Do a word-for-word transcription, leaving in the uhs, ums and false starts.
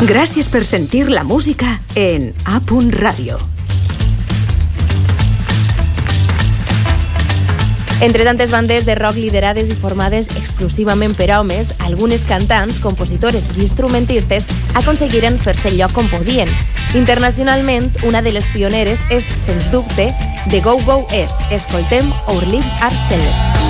Gràcies per sentir la música en A. Ràdio. Entre tantes bandes de rock liderades i formades exclusivament per homes, algunes cantants, compositores i instrumentistes aconseguiren fer-se el lloc com podien. Internacionalment, una de les pioneres és, sens dubte, The Go-Go's. Escoltem Our Lives Are Sealed.